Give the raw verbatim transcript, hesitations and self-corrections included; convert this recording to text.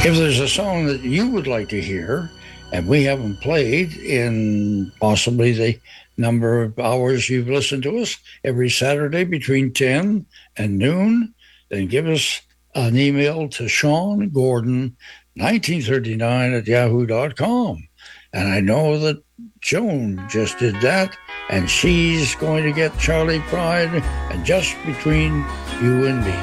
If there's a song that you would like to hear and we haven't played in possibly the number of hours you've listened to us every Saturday between ten and noon, then give us an email to Sean Gordon, nineteen thirty-nine at yahoo dot com. And I know that Joan just did that, and she's going to get Charlie Pride and Just Between You and Me.